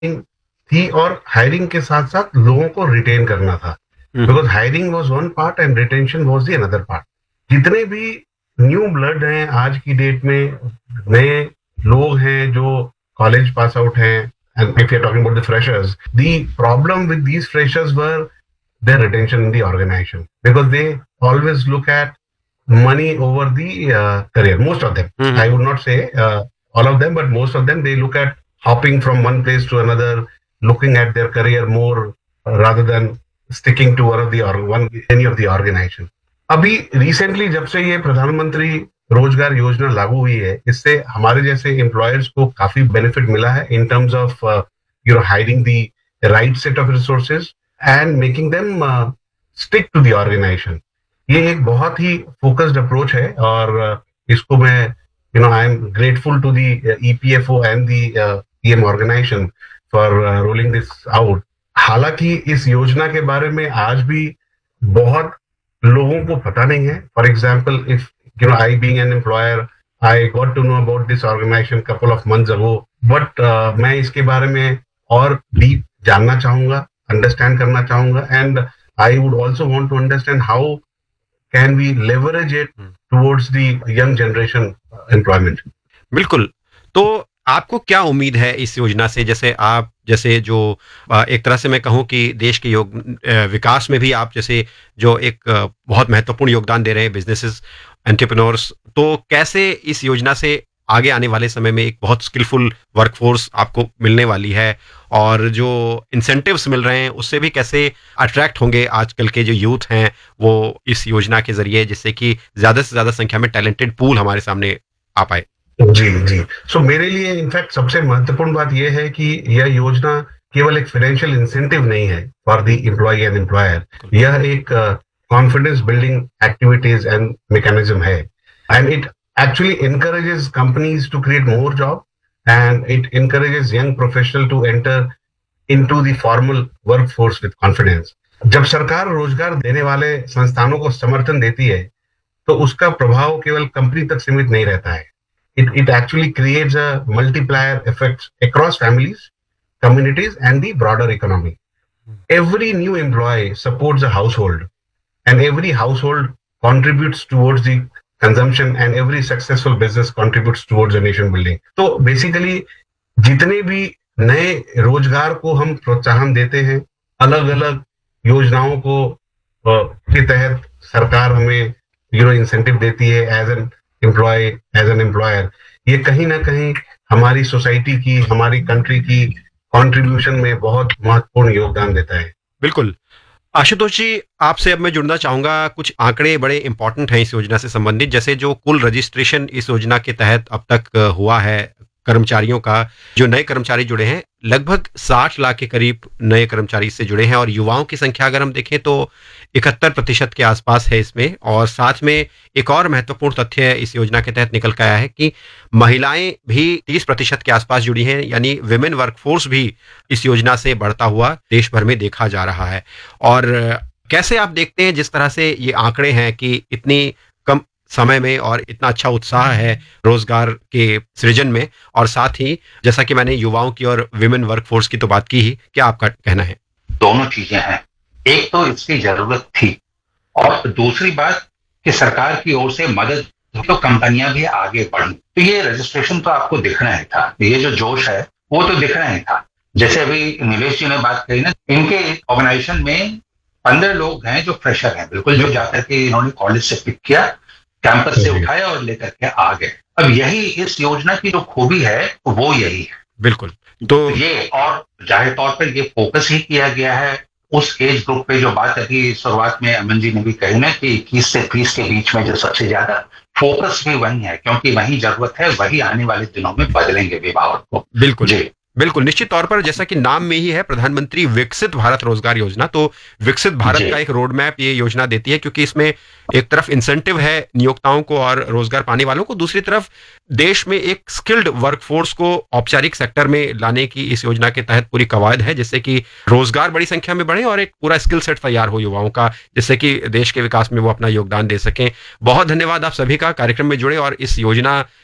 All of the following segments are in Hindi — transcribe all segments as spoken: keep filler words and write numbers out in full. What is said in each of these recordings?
थी और हायरिंग के साथ-साथ लोगों को रिटेन करना था। हुँ, because hiring was one part and retention was the another part. जितने भी न्यू ब्लड हैं आज की डेट में, नए लोग हैं जो कॉलेज पास आउट हैं, and if you are talking about the freshers, the problem with these freshers were their retention in the organization because they always look at money over the uh, career. Most of them, hmm, I hmm. would not say uh, all of them, but most of them, they look at hopping from one place to another, looking at their career more uh, rather than sticking to one of the or one any of the organization. अभी रिसेंटली जब से ये प्रधानमंत्री रोजगार योजना लागू हुई है, इससे हमारे जैसे एम्प्लॉयर्स को काफी बेनिफिट मिला है in terms of you know hiring the right set of resources and making them stick to the organisation. ये एक बहुत ही फोकस्ड अप्रोच है और uh, इसको मैं you know I am grateful to the EPFO and the EM organisation for rolling this out. हालांकि इस योजना के बारे में आज भी बहुत लोगों को पता नहीं है। For example, if you know I being an employer, I got to know about this organisation couple of months ago, but मैं इसके बारे में और डीप जानना चाहूंगा, अंडरस्टैंड करना चाहूंगा, and I would also want to understand how can we leverage it towards the young generation employment. बिल्कुल। तो आपको क्या उम्मीद है इस योजना से? जैसे आप जैसे जो अ, एक तरह से मैं कहूँ कि देश के योग अ, विकास में भी आप जैसे जो एक अ, बहुत महत्वपूर्ण योगदान दे रहे हैं बिज़नेसेस, एंटरप्रेन्योर्स, तो कैसे इस योजना से आगे आने वाले समय में एक बहुत स्किलफुल वर्कफ़ोर्स आपको मिलने वाली है और जो इंसेंटिव्स मिल रहे हैं उससे भी कैसे अट्रैक्ट होंगे आजकल के जो यूथ हैं वो इस योजना के ज़रिए, जिससे कि ज़्यादा से ज़्यादा संख्या में टैलेंटेड पूल हमारे सामने आ पाए? जी, जी। सो so, मेरे लिए इनफैक्ट सबसे महत्वपूर्ण बात यह है कि यह योजना केवल एक फाइनेंशियल इंसेंटिव नहीं है for the employ and employer. यह एक confidence building activities and mechanism है, and it actually encourages companies to create more job, and it encourages young professional to enter into the formal workforce with confidence. जब सरकार रोजगार देने वाले संस्थानों को समर्थन देती है तो उसका प्रभाव केवल कंपनी तक सीमित नहीं रहता है। It, it actually creates a multiplier effect across families, communities, and the broader economy. Every new employee supports a household, and every household contributes towards the consumption, and every successful business contributes towards a nation building. तो basically जितने भी नए रोजगार को हम प्रोत्साहन देते हैं, अलग अलग योजनाओं को अ, के तहत सरकार हमें यू नो इंसेंटिव देती है as an employ, as an employer, ये कहीं ना कहीं हमारी सोसाइटी की, हमारी कंट्री की कंट्रीब्यूशन में बहुत महत्वपूर्ण योगदान देता है। बिल्कुल। आशुतोष जी, आपसे अब मैं जुड़ना चाहूँगा। कुछ आंकड़े बड़े इंपॉर्टेंट हैं इस योजना से संबंधित, जैसे जो कुल रजिस्ट्रेशन इस योजना के तहत अब तक अ, हुआ है कर्मचारियों का, जो नए कर्मचारी जुड़े हैं, लगभग साठ लाख के करीब नए कर्मचारी इससे जुड़े हैं और युवाओं की संख्या अगर हम देखें तो इकहत्तर प्रतिशत के आसपास है इसमें। और साथ में एक और महत्वपूर्ण तथ्य इस योजना के तहत निकल के आया है कि महिलाएं भी तीस प्रतिशत के आसपास जुड़ी हैं, यानी विमेन वर्कफोर्स भी इस योजना से बढ़ता हुआ देश भर में देखा जा रहा है। और कैसे आप देखते हैं जिस तरह से ये आंकड़े हैं कि इतनी कम समय में और इतना अच्छा उत्साह है रोजगार के सृजन में, और साथ ही जैसा कि मैंने युवाओं की और विमेन वर्कफोर्स की तो बात की ही, क्या आपका कहना है? दोनों चीजें हैं। एक तो इसकी जरूरत थी और दूसरी बात कि सरकार की ओर से मदद, तो कंपनियां भी आगे बढ़ी। तो ये रजिस्ट्रेशन तो आपको दिखना ही था, ये जो जोश है वो तो दिखना ही था। जैसे अभी निवेश जी ने बात कही ना, इनके ऑर्गेनाइजेशन में पंद्रह लोग हैं जो फ्रेशर हैं, बिल्कुल, जो जाकर के इन्होंने कॉलेज से पिक किया, कैंपस से उठाया और लेकर के आ गए। अब यही इस योजना की जो खूबी है वो यही है। बिल्कुल। तो ये और जाहिर तौर पर ये फोकस ही किया गया है उस एज ग्रुप पे, जो बात अभी शुरुआत में अमन जी ने भी कही ना कि इक्कीस से तीस के बीच में जो सबसे ज्यादा फोकस भी वही है, क्योंकि वही जरूरत है, वही आने वाले दिनों में बदलेंगे विभाग को। बिल्कुल जी बिल्कुल, निश्चित तौर पर जैसा कि नाम में ही है, प्रधानमंत्री विकसित भारत रोजगार योजना, तो विकसित भारत जी। का एक रोड मैप ये योजना देती है, क्योंकि इसमें एक तरफ इंसेंटिव है नियोक्ताओं को और रोजगार पाने वालों को, दूसरी तरफ देश में एक स्किल्ड वर्कफोर्स को औपचारिक सेक्टर में लाने की इस योजना के तहत पूरी कवायद है, जिससे कि रोजगार बड़ी संख्या में बढ़े और एक पूरा स्किल सेट तैयार हो युवाओं का, जिससे कि देश के विकास में वो अपना योगदान दे सकें। बहुत धन्यवाद आप सभी का कार्यक्रम में जुड़े और इस योजना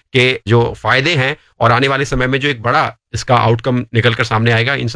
के जो फायदे हैं और आने वाले समय में जो एक बड़ा इसका आउटकम निकल कर सामने आएगा, इन